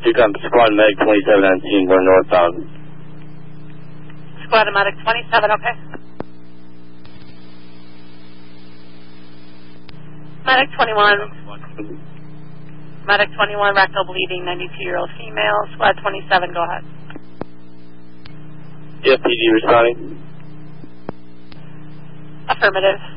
Squad Medic 2719, going northbound. Squad Medic 27, okay. Medic 21. Medic 21, rectal bleeding, 92-year-old female. Squad 27, go ahead. Yeah, PD responding. Affirmative.